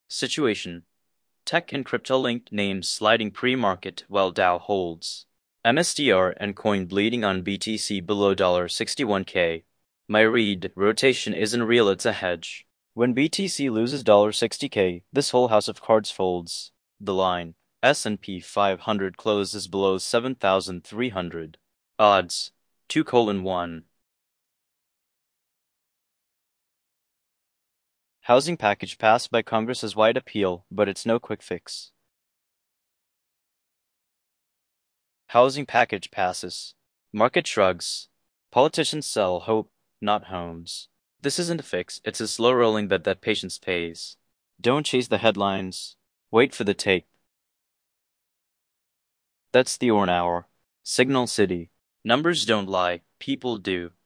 Situation. Tech and crypto-linked names sliding pre-market while Dow holds. MSTR and coin bleeding on BTC below $61K. My read, rotation isn't real, it's a hedge. When BTC loses $60K, this whole house of cards folds. The line. S&P 500 closes below 7,300. Odds. 2:1. Housing package passed by Congress as wide appeal, but it's no quick fix. Housing package passes. Market shrugs. Politicians sell hope, not homes. This isn't a fix, it's a slow rolling bet that patience pays. Don't chase the headlines. Wait for the tape. That's the Orn Hour. Signal City. Numbers don't lie, people do.